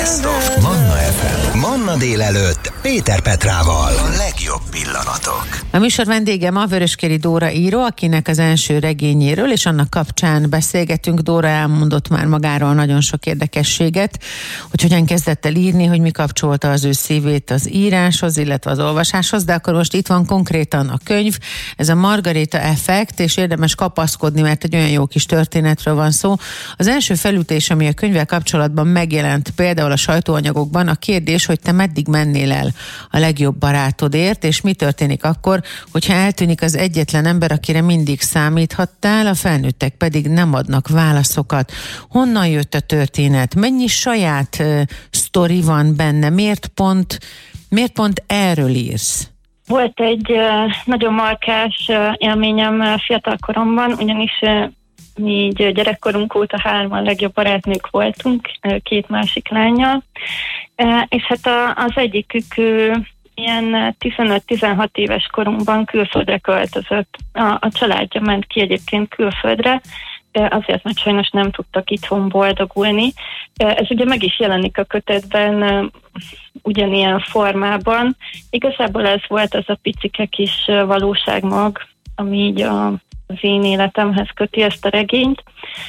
Best of Manna FM. Manna délelőtt Péter Petrával. A legjobb pillanatok. A műsor vendégem a Vöröskéri Dóra író, akinek az első regényéről és annak kapcsán beszélgetünk. Dóra elmondott már magáról nagyon sok érdekességet, hogy hogyan kezdett el írni, hogy mi kapcsolta az ő szívét az íráshoz, illetve az olvasáshoz, de akkor most itt van konkrétan a könyv, ez a Margarita Effekt, és érdemes kapaszkodni, mert egy olyan jó kis történetről van szó. Az első felütés, ami a könyvvel kapcsolatban megjelent például a sajtóanyagokban, a kérdés, hogy te meddig mennél el a legjobb barátodért, és mi történik akkor, hogyha eltűnik az egyetlen ember, akire mindig számíthattál, a felnőttek pedig nem adnak válaszokat. Honnan jött a történet? Mennyi saját sztori van benne? Miért pont erről írsz? Volt egy nagyon markás élményem fiatalkoromban, ugyanis mi így gyerekkorunk óta 3 legjobb barátnők voltunk, 2 másik lánnyal, és hát az egyikük ilyen 15-16 éves korunkban külföldre költözött. A családja ment ki egyébként külföldre, azért, mert sajnos nem tudtak itthon boldogulni. Ez ugye meg is jelenik a kötetben ugyanilyen formában. Igazából ez volt az a picike kis valóságmag, ami így az én életemhez köti ezt a regényt.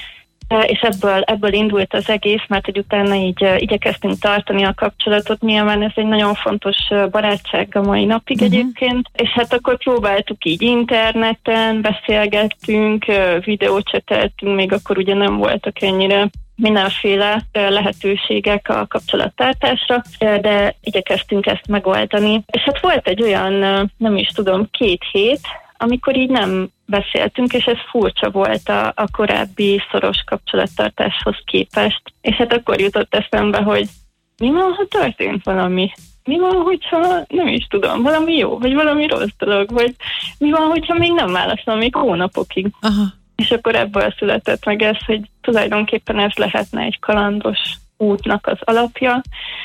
És ebből indult az egész, mert hogy utána így igyekeztünk tartani a kapcsolatot, nyilván ez egy nagyon fontos barátság a mai napig egyébként, és hát akkor próbáltuk így interneten, beszélgettünk, videócseteltünk, még akkor ugye nem voltak ennyire mindenféle lehetőségek a kapcsolattartásra, de igyekeztünk ezt megoldani. És hát volt egy olyan, nem is tudom, 2 hét, amikor így nem beszéltünk, és ez furcsa volt a korábbi szoros kapcsolattartáshoz képest. És hát akkor jutott eszembe, hogy mi van, ha történt valami? Mi van, hogyha nem is tudom, valami jó, vagy valami rossz dolog, vagy mi van, hogyha még nem válaszol még hónapokig. Aha. És akkor ebből született meg ez, hogy tulajdonképpen ez lehetne egy kalandos útnak az alapja,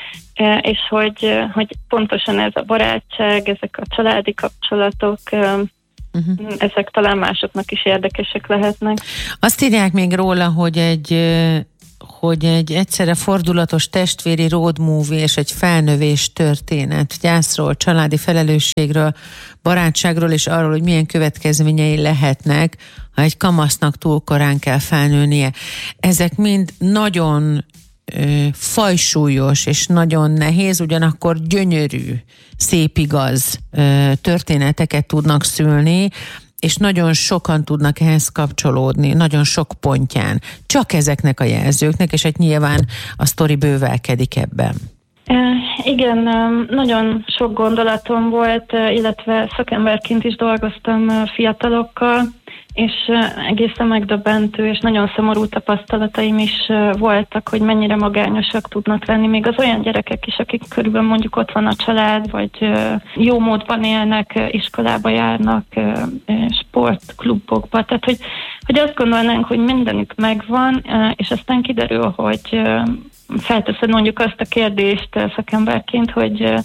és hogy pontosan ez a barátság, ezek a családi kapcsolatok, ezek talán másoknak is érdekesek lehetnek. Azt írják még róla, hogy egy egyszerre fordulatos testvéri road movie és egy felnövés történet, gyászról, családi felelősségről, barátságról és arról, hogy milyen következményei lehetnek, ha egy kamasznak túl korán kell felnőnie. Ezek mind nagyon fajsúlyos és nagyon nehéz, ugyanakkor gyönyörű, szép igaz történeteket tudnak szülni, és nagyon sokan tudnak ehhez kapcsolódni, nagyon sok pontján. Csak ezeknek a jelzőknek, és hát nyilván a sztori bővelkedik ebben. Igen, nagyon sok gondolatom volt, illetve szakemberként is dolgoztam fiatalokkal, és egészen megdöbbentő és nagyon szomorú tapasztalataim is voltak, hogy mennyire magányosak tudnak lenni még az olyan gyerekek is, akik körül mondjuk ott van a család, vagy jó módban élnek, iskolába járnak, sportklubokba. Tehát, hogy azt gondolnánk, hogy mindenük megvan, és aztán kiderül, hogy felteszed mondjuk azt a kérdést szakemberként, hogy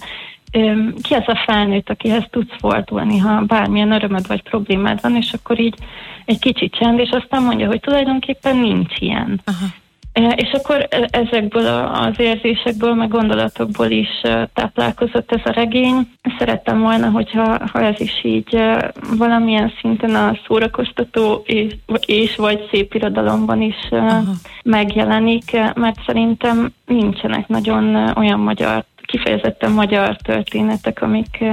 ki az a felnőtt, akihez tudsz fordulni, ha bármilyen örömöd vagy problémád van, és akkor így egy kicsit csend, és aztán mondja, hogy tulajdonképpen nincs ilyen. Aha. És akkor ezekből az érzésekből, meg gondolatokból is táplálkozott ez a regény. Szerettem volna, hogyha ez is így valamilyen szinten a szórakoztató és vagy szép irodalomban is megjelenik, mert szerintem nincsenek nagyon olyan kifejezetten magyar történetek,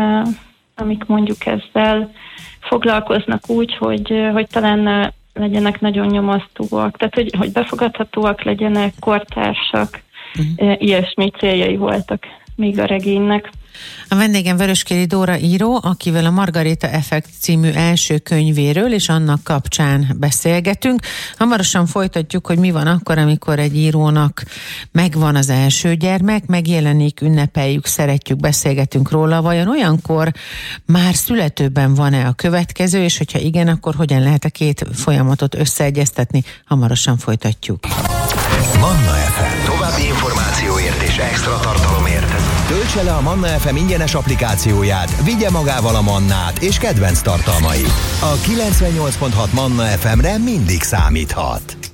amik mondjuk ezzel foglalkoznak úgy, hogy talán legyenek nagyon nyomasztóak, tehát hogy befogadhatóak legyenek, kortársak, ilyesmi céljai voltak még a regénynek. A vendégem Vöröskéri Dóra író, akivel a Margarita Effekt című első könyvéről és annak kapcsán beszélgetünk. Hamarosan folytatjuk, hogy mi van akkor, amikor egy írónak megvan az első gyermek, megjelenik, ünnepeljük, szeretjük, beszélgetünk róla. Vajon olyankor már születőben van-e a következő, és hogyha igen, akkor hogyan lehet a 2 folyamatot összeegyeztetni? Hamarosan folytatjuk. Manna FM. További információért és extra tartalomért töltse le a Manna FM ingyenes applikációját, vigye magával a Mannát és kedvenc tartalmait. A 98.6 Manna FM-re mindig számíthat.